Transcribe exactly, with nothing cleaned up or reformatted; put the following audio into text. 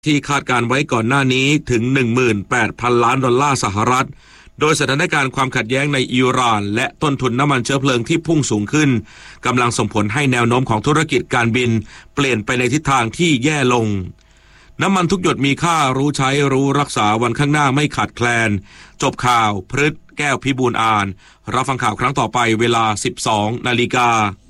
ที่คาดการไว้ก่อนหน้านี้ถึง หนึ่งหมื่นแปดพัน ล้านดอลลาร์สหรัฐโดยสถานการณ์ความขัดแย้งในอิหร่านและต้นทุนน้ำมันเชื้อเพลิงที่พุ่งสูงขึ้นกำลังส่งผลให้แนวโน้มของธุรกิจการบินเปลี่ยนไปในทิศทางที่แย่ลงน้ำมันทุกหยดมีค่ารู้ใช้รู้รักษาวันข้างหน้าไม่ขาดแคลนจบข่าวพฤษแก้วพิบูลย์อ่านรับฟังข่าวครั้งต่อไปเวลา สิบสองนาฬิกา